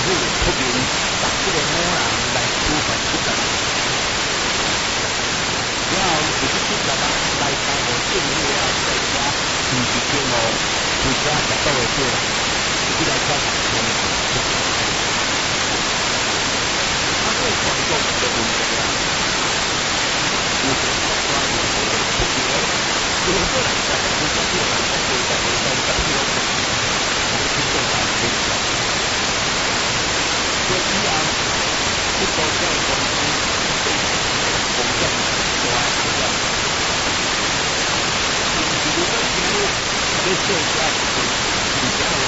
府出面把这个某人来处罚出来，然后就是出来啦，来当我建议啊，在家二十天哦，出家食到的过来，出来看看。他这个广告的问题啊，我觉得他有不对，如果说大家不关注，大家会在回到当中，我们去做大分享。所以啊，不搞这样的公司，对我们这样多爱这样。你如果今天在社交，你不要